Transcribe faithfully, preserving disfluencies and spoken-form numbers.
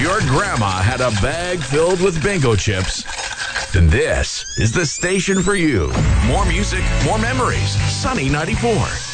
your grandma had a bag filled with bingo chips, then this is the station for you. More music, more memories. Sunny ninety-four.